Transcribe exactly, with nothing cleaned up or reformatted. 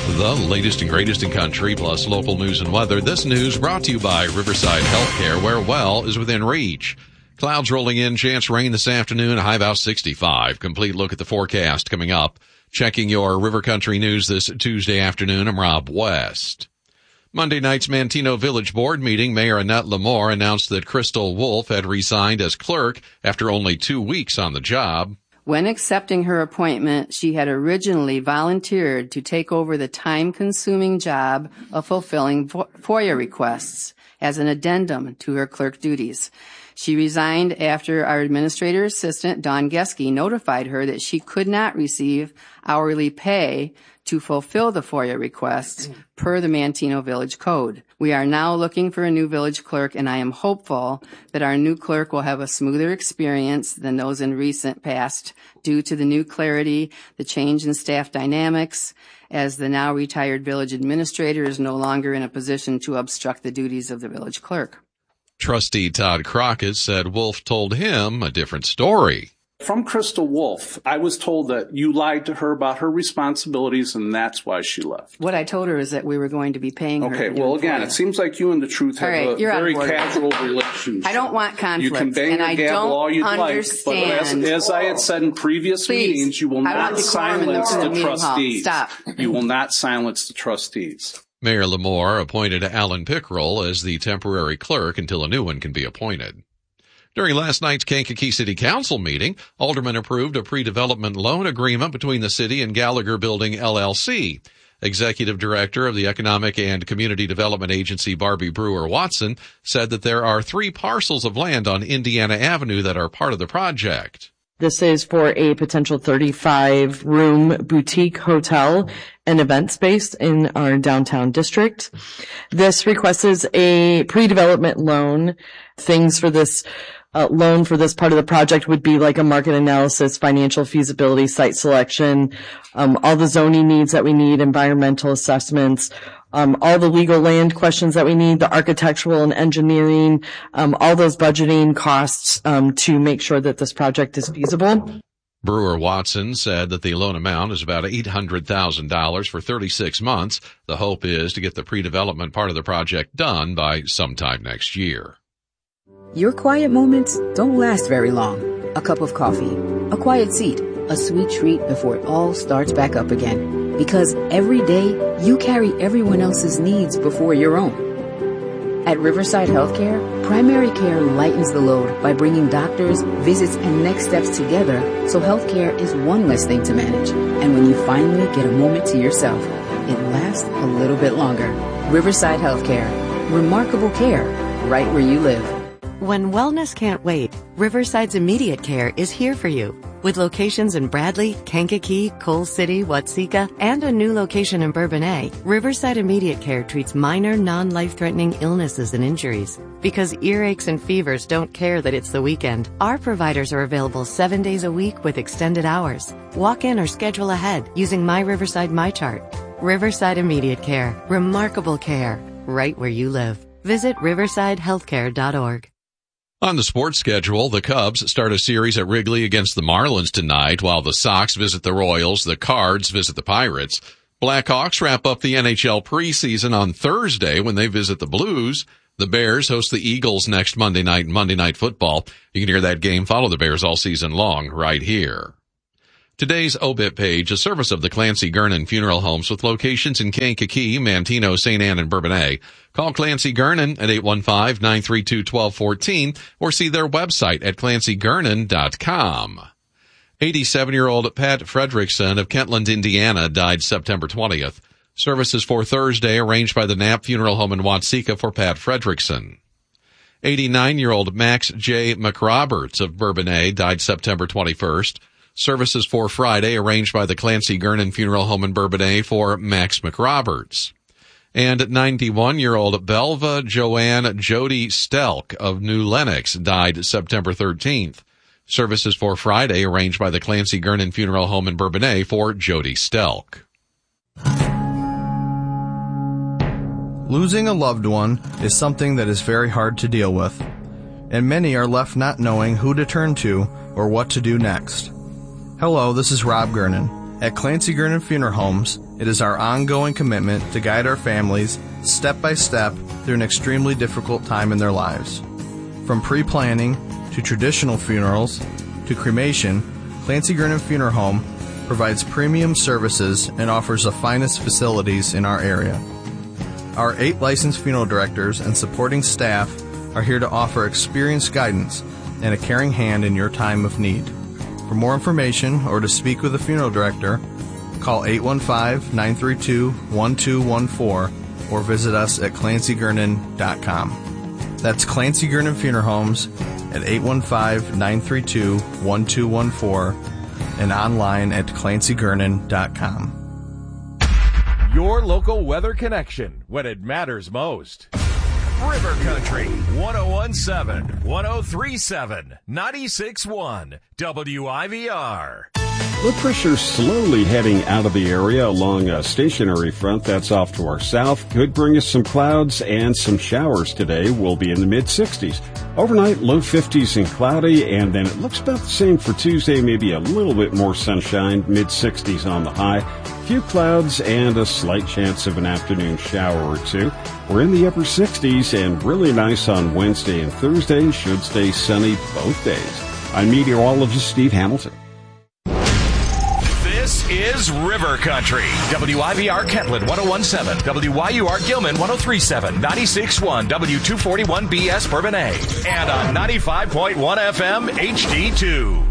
The latest and greatest in country, plus local news and weather. This news brought to you by Riverside Healthcare, where well is within reach. Clouds rolling in, chance rain this afternoon, high about sixty-five. Complete look at the forecast coming up. Checking your River Country news this Tuesday afternoon, I'm Rob West. Monday night's Manteno Village Board meeting, Mayor Annette Lamore announced that Crystal Wolf had resigned as clerk after only two weeks on the job. When accepting her appointment, she had originally volunteered to take over the time-consuming job of fulfilling FOIA requests as an addendum to her clerk duties. She resigned after our administrator assistant, Dawn Geske, notified her that she could not receive hourly pay to fulfill the FOIA requests per the Manteno Village Code. We are now looking for a new village clerk, and I am hopeful that our new clerk will have a smoother experience than those in recent past due to the new clarity, the change in staff dynamics, as the now retired village administrator is no longer in a position to obstruct the duties of the village clerk. Trustee Todd Crockett said Wolf told him a different story. From Crystal Wolf, I was told that you lied to her about her responsibilities, and that's why she left. What I told her is that we were going to be paying her. Okay, well, again, it seems like you and the truth have right, a very casual relationship. I don't want conflict. You can bang and your I gavel don't all you'd understand. like, but as, as I had said in previous Please, meetings, you will not silence the, the trustees. Stop. You will not silence the trustees. Mayor Lamore appointed Alan Pickrell as the temporary clerk until a new one can be appointed. During last night's Kankakee City Council meeting, aldermen approved a pre-development loan agreement between the city and Gallagher Building L L C. Executive Director of the Economic and Community Development Agency, Barbie Brewer Watson, said that there are three parcels of land on Indiana Avenue that are part of the project. This is for a potential thirty-five room boutique hotel and event space in our downtown district. This request is a pre-development loan. Things for this uh, loan for this part of the project would be like a market analysis, financial feasibility, site selection, um, all the zoning needs that we need, environmental assessments, um, all the legal land questions that we need, the architectural and engineering, um, all those budgeting costs um, to make sure that this project is feasible. Brewer Watson said that the loan amount is about eight hundred thousand dollars for thirty-six months. The hope is to get the pre-development part of the project done by sometime next year. Your quiet moments don't last very long. A cup of coffee, a quiet seat, a sweet treat before it all starts back up again. Because every day, you carry everyone else's needs before your own. At Riverside Healthcare, primary care lightens the load by bringing doctors, visits, and next steps together so healthcare is one less thing to manage. And when you finally get a moment to yourself, it lasts a little bit longer. Riverside Healthcare. Remarkable care, right where you live. When wellness can't wait, Riverside's Immediate Care is here for you. With locations in Bradley, Kankakee, Coal City, Watseka, and a new location in Bourbonnais, Riverside Immediate Care treats minor, non-life-threatening illnesses and injuries. Because earaches and fevers don't care that it's the weekend, our providers are available seven days a week with extended hours. Walk in or schedule ahead using My Riverside MyChart. Riverside Immediate Care. Remarkable care. Right where you live. Visit riverside healthcare dot org. On the sports schedule, the Cubs start a series at Wrigley against the Marlins tonight, while the Sox visit the Royals, the Cards visit the Pirates. Blackhawks wrap up the N H L preseason on Thursday when they visit the Blues. The Bears host the Eagles next Monday night, Monday Night Football. You can hear that game, follow the Bears all season long right here. Today's obit page, a service of the Clancy Gernon Funeral Homes with locations in Kankakee, Manteno, Saint Anne, and Bourbonnais. Call Clancy Gernon at eight one five, nine three two, one two one four or see their website at clancy gernon dot com. eighty-seven-year-old Pat Fredrickson of Kentland, Indiana, died September twentieth. Services for Thursday arranged by the Knapp Funeral Home in Watseka for Pat Fredrickson. eighty-nine-year-old Max J. McRoberts of Bourbonnais died September twenty-first. Services for Friday arranged by the Clancy Gernon Funeral Home in Bourbonnais for Max McRoberts. And ninety-one-year-old Belva Joanne Jody Stelk of New Lenox died September thirteenth. Services for Friday arranged by the Clancy Gernon Funeral Home in Bourbonnais for Jody Stelk. Losing a loved one is something that is very hard to deal with, and many are left not knowing who to turn to or what to do next. Hello, this is Rob Gernon. At Clancy Gernon Funeral Homes, it is our ongoing commitment to guide our families step by step through an extremely difficult time in their lives. From pre-planning to traditional funerals to cremation, Clancy Gernon Funeral Home provides premium services and offers the finest facilities in our area. Our eight licensed funeral directors and supporting staff are here to offer experienced guidance and a caring hand in your time of need. For more information or to speak with a funeral director, call eight one five, nine three two, one two one four or visit us at clancy gernon dot com. That's Clancy Gernon Funeral Homes at eight one five, nine three two, one two one four and online at clancy gernon dot com. Your local weather connection when it matters most. River Country, one oh one point seven, one oh three point seven, ninety-six point one, W I V R. Low pressure slowly heading out of the area along a stationary front that's off to our south. Could bring us some clouds and some showers today. We'll be in the mid sixties. Overnight, low fifties and cloudy, and then it looks about the same for Tuesday, maybe a little bit more sunshine, mid sixties on the high. Few clouds and a slight chance of an afternoon shower or two. We're in the upper sixties and really nice on Wednesday and Thursday. Should stay sunny both days. I'm meteorologist Steve Hamilton. This is River Country. W I V R Kentland one oh one point seven, W Y U R Gilman one oh three point seven, ninety-six point one, W two forty-one B S Bourbonnais, and on ninety-five point one F M H D two.